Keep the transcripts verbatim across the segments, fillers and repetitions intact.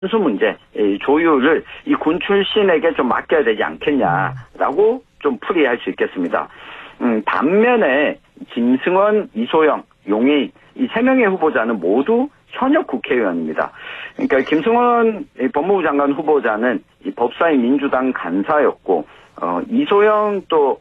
수 문제, 이 조율을 이 군 출신에게 좀 맡겨야 되지 않겠냐라고 좀 풀이할 수 있겠습니다. 음, 반면에 김승원, 이소영, 용해인 이 세 명의 후보자는 모두 현역 국회의원입니다. 그러니까 김승원 법무부 장관 후보자는 이 법사위 민주당 간사였고, 어, 이소영 또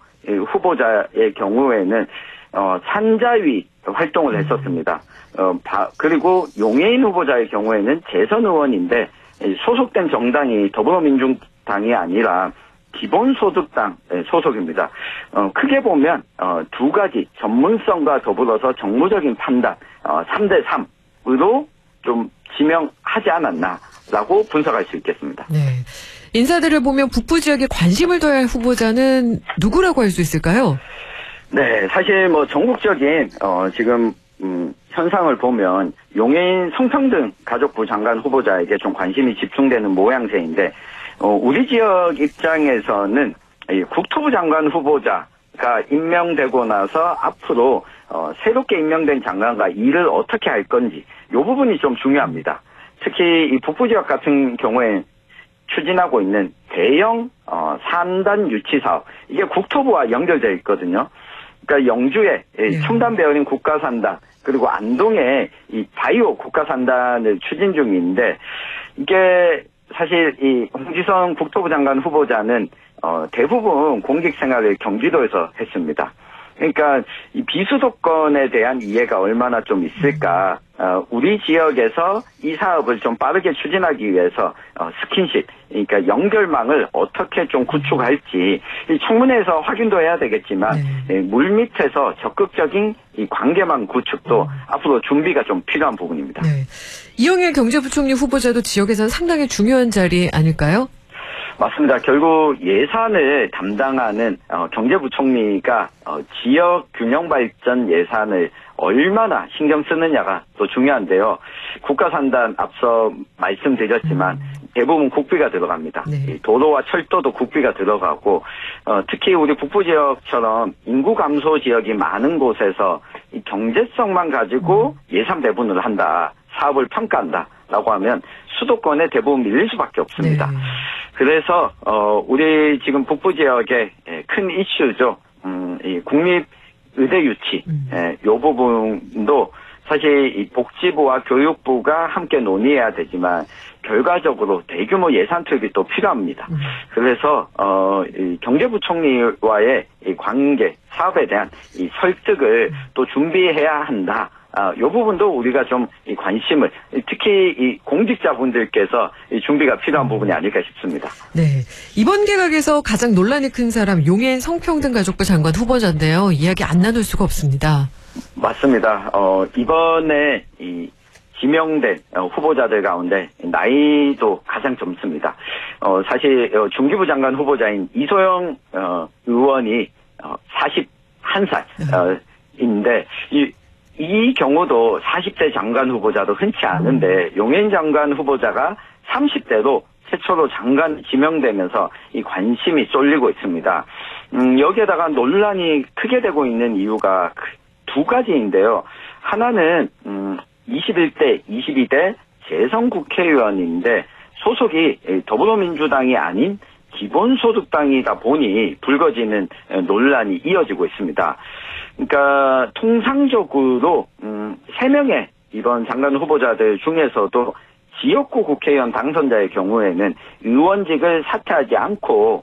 후보자의 경우에는 어, 산자위 활동을 했었습니다. 어, 바, 그리고 용해인 후보자의 경우에는 재선 의원인데 소속된 정당이 더불어민주당이 아니라 기본소득당 소속입니다. 어, 크게 보면 어, 두 가지 전문성과 더불어서 정무적인 판단 어, 삼 대 삼으로 좀 지명하지 않았나라고 분석할 수 있겠습니다. 네. 인사들을 보면 북부 지역에 관심을 둬야 할 후보자는 누구라고 할 수 있을까요? 네, 사실 뭐 전국적인 어, 지금 음, 현상을 보면 용해인 성평등 가족부 장관 후보자에게 좀 관심이 집중되는 모양새인데, 어, 우리 지역 입장에서는 이 국토부 장관 후보자가 임명되고 나서 앞으로 어, 새롭게 임명된 장관과 일을 어떻게 할 건지 이 부분이 좀 중요합니다. 특히 이 북부 지역 같은 경우에 추진하고 있는 대형 어, 삼단 유치 사업, 이게 국토부와 연결되어 있거든요. 그러니까 영주에 예. 첨단 배열인 국가산단, 그리고 안동에 이 바이오 국가산단을 추진 중인데, 이게 사실 이 홍지성 국토부 장관 후보자는 어, 대부분 공직 생활을 경기도에서 했습니다. 그러니까 이 비수도권에 대한 이해가 얼마나 좀 있을까. 어, 우리 지역에서 이 사업을 좀 빠르게 추진하기 위해서 어, 스킨십, 그러니까 연결망을 어떻게 좀 구축할지 이 청문회에서 확인도 해야 되겠지만 네. 예, 물 밑에서 적극적인 이 관계망 구축도 음. 앞으로 준비가 좀 필요한 부분입니다. 네. 이영일 경제부총리 후보자도 지역에서는 상당히 중요한 자리 아닐까요? 맞습니다. 결국 예산을 담당하는 어, 경제부총리가 어, 지역 균형 발전 예산을 얼마나 신경 쓰느냐가 또 중요한데요. 국가산단 앞서 말씀드렸지만 대부분 국비가 들어갑니다. 네. 도로와 철도도 국비가 들어가고 어, 특히 우리 북부 지역처럼 인구 감소 지역이 많은 곳에서 이 경제성만 가지고 예산 배분을 한다. 사업을 평가한다라고 하면 수도권에 대부분 밀릴 수밖에 없습니다. 네. 그래서 어, 우리 지금 북부 지역의 큰 이슈죠. 음, 이 국립 의대 유치, 음. 예, 이 부분도 사실 이 복지부와 교육부가 함께 논의해야 되지만 결과적으로 대규모 예산 투입이 또 필요합니다. 음. 그래서 어, 이 경제부총리와의 이 관계, 사업에 대한 이 설득을 음. 또 준비해야 한다. 아, 이 부분도 우리가 좀 이 관심을, 특히 이 공직자분들께서 이 준비가 필요한 부분이 아닐까 싶습니다. 네. 이번 개각에서 가장 논란이 큰 사람, 용해인 성평등 가족부 장관 후보자인데요. 이야기 안 나눌 수가 없습니다. 맞습니다. 어, 이번에 이 지명된 후보자들 가운데 나이도 가장 젊습니다. 어, 사실 중기부 장관 후보자인 이소영 어, 의원이 어, 사십일 살인데, 이 이 경우도 사십 대 장관 후보자도 흔치 않은데 용해인 장관 후보자가 삼십 대로 최초로 장관 지명되면서 이 관심이 쏠리고 있습니다. 음, 여기에다가 논란이 크게 되고 있는 이유가 두 가지인데요. 하나는 음, 이십일 대, 이십이 대 재선 국회의원인데 소속이 더불어민주당이 아닌 기본소득당이다 보니 불거지는 논란이 이어지고 있습니다. 그러니까 통상적으로 음, 세 명의 이번 장관 후보자들 중에서도 지역구 국회의원 당선자의 경우에는 의원직을 사퇴하지 않고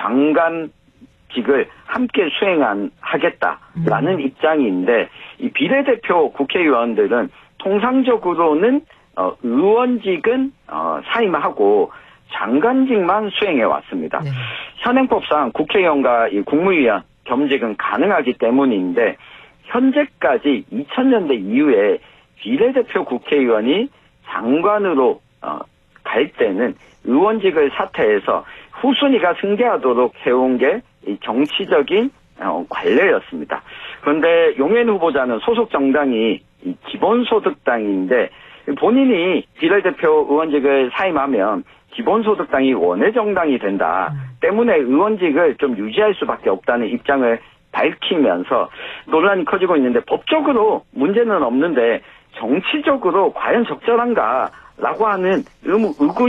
장관직을 함께 수행하겠다라는 음. 입장인데, 이 비례대표 국회의원들은 통상적으로는 어, 의원직은 어, 사임하고 장관직만 수행해 왔습니다. 네. 현행법상 국회의원과 이 국무위원 겸직은 가능하기 때문인데, 현재까지 이천 년대 이후에 비례대표 국회의원이 장관으로 어, 갈 때는 의원직을 사퇴해서 후순위가 승계하도록 해온 게 이 정치적인 어, 관례였습니다. 그런데 용해인 후보자는 소속 정당이 이 기본소득당인데, 본인이 비례대표 의원직을 사임하면 기본소득당이 원외정당이 된다 때문에 의원직을 좀 유지할 수밖에 없다는 입장을 밝히면서 논란이 커지고 있는데, 법적으로 문제는 없는데 정치적으로 과연 적절한가 라고 하는 의무, 의구